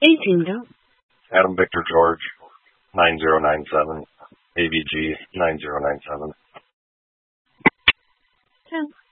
18 go. Adam Victor George, 9097, AVG 9097. 10.